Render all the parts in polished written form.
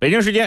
北京时间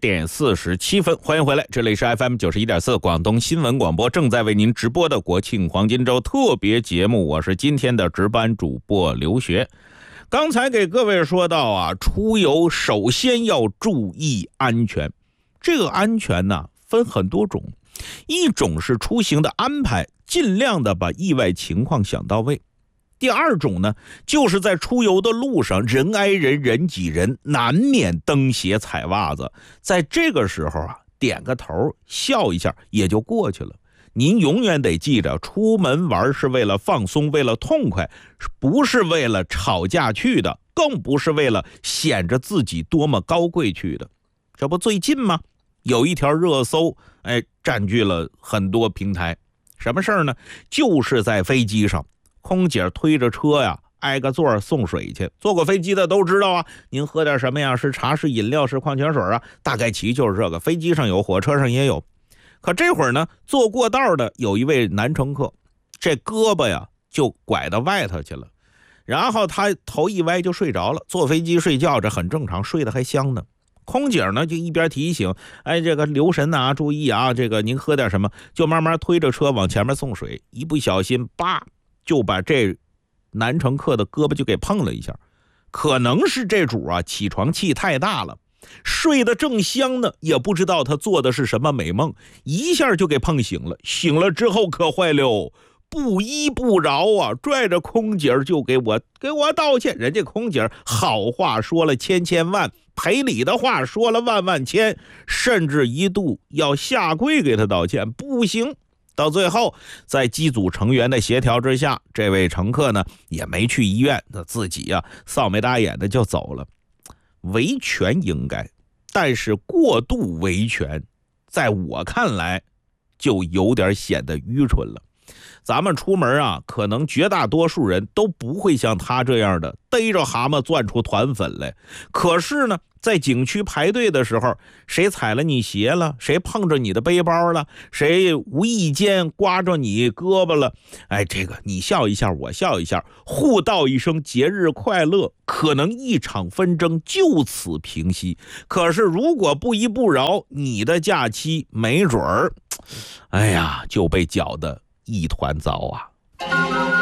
10:47，欢迎回来，这里是 FM91.4 广东新闻广播，正在为您直播的国庆黄金周特别节目，我是今天的值班主播刘学。刚才给各位说到啊，出游首先要注意安全。这个安全呢，分很多种，一种是出行的安排，尽量的把意外情况想到位。第二种呢，就是在出游的路上，人挨人人挤人，难免蹬鞋踩袜子，在这个时候啊，点个头笑一下也就过去了。您永远得记着，出门玩是为了放松，为了痛快，不是为了吵架去的，更不是为了显着自己多么高贵去的。这不最近吗？有一条热搜占据了很多平台。什么事儿呢？就是在飞机上，空姐推着车呀，挨个座送水去。坐过飞机的都知道啊，您喝点什么呀？是茶，是饮料，是矿泉水啊？大概其就是这个。飞机上有，火车上也有。可这会儿呢，坐过道的有一位男乘客，这胳膊呀就拐到外头去了，然后他头一歪就睡着了。坐飞机睡觉这很正常，睡得还香呢。空姐呢就一边提醒，这个留神啊，注意啊，这个您喝点什么，就慢慢推着车往前面送水。一不小心，叭，就把这男乘客的胳膊就给碰了一下。可能是这主啊起床气太大了，睡得正香呢，也不知道他做的是什么美梦，一下就给碰醒了。醒了之后可坏了，不依不饶啊，拽着空姐就给我道歉。人家空姐好话说了千千万，赔礼的话说了万万千，甚至一度要下跪给他道歉，不行。到最后，在机组成员的协调之下，这位乘客呢也没去医院，他自己啊臊眉大眼的就走了。维权应该，但是过度维权，在我看来就有点显得愚蠢了。咱们出门啊，可能绝大多数人都不会像他这样的逮着蛤蟆钻出团粉来。可是呢，在景区排队的时候，谁踩了你鞋了，谁碰着你的背包了，谁无意间刮着你胳膊了，这个你笑一下我笑一下，互道一声节日快乐，可能一场纷争就此平息。可是如果不依不饶，你的假期没准儿就被搅得一团糟啊。